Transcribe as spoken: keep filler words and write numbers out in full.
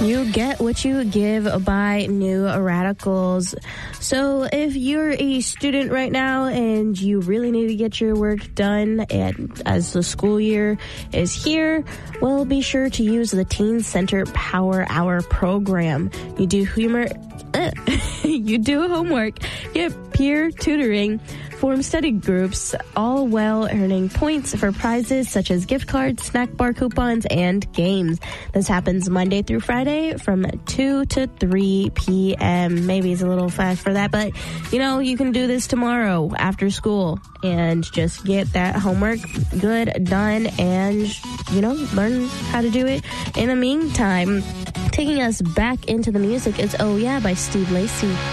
You get what you give by New Radicals. So if you're a student right now and you really need to get your work done and as the school year is here, well, be sure to use the Teen Center Power Hour program. You do humor, uh, you do homework, get peer tutoring, form study groups, all while earning points for prizes such as gift cards, snack bar coupons, and games. This happens Monday through Friday from two to three p.m. Maybe it's a little fast for that, but, you know, you can do this tomorrow after school and just get that homework good, done, and, you know, learn how to do it. In the meantime, taking us back into the music is Oh Yeah by Steve Lacy.